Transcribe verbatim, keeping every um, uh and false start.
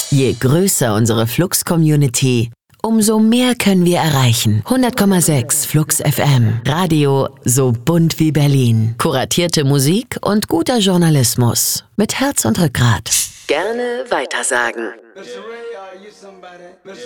Je größer unsere Flux-Community, umso mehr können wir erreichen. hundert Komma sechs Flux F M. Radio so bunt wie Berlin. Kuratierte Musik und guter Journalismus. Mit Herz und Rückgrat. Gerne weitersagen.